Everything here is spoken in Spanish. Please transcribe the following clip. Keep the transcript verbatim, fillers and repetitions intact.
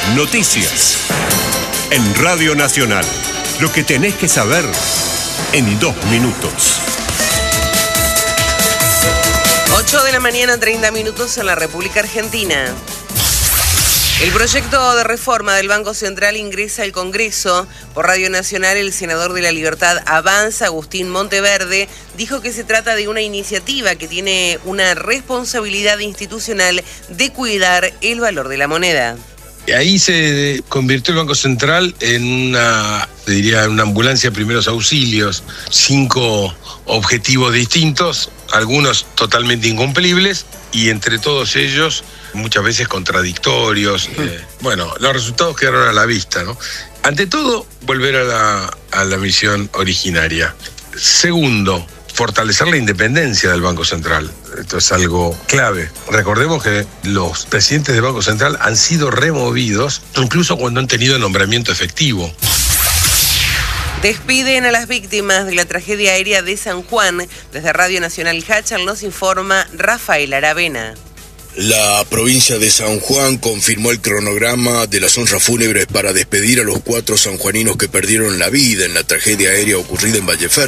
Noticias. En Radio Nacional. Lo que tenés que saber en dos minutos. ocho de la mañana, treinta minutos en la República Argentina. El proyecto de reforma del Banco Central ingresa al Congreso. Por Radio Nacional, el senador de La Libertad Avanza, Agustín Monteverde, dijo que se trata de una iniciativa que tiene una responsabilidad institucional de cuidar el valor de la moneda. Ahí se convirtió el Banco Central en una, diría, una ambulancia de primeros auxilios, cinco objetivos distintos, algunos totalmente incumplibles y entre todos ellos muchas veces contradictorios. Uh-huh. Eh, bueno, los resultados quedaron a la vista, ¿no? Ante todo, volver a la, a la misión originaria. Segundo, fortalecer la independencia del Banco Central. Esto es algo clave. Recordemos que los presidentes del Banco Central han sido removidos, incluso cuando han tenido nombramiento efectivo. Despiden a las víctimas de la tragedia aérea de San Juan. Desde Radio Nacional Hachal nos informa Rafael Aravena. La provincia de San Juan confirmó el cronograma de las honras fúnebres para despedir a los cuatro sanjuaninos que perdieron la vida en la tragedia aérea ocurrida en Vallefer.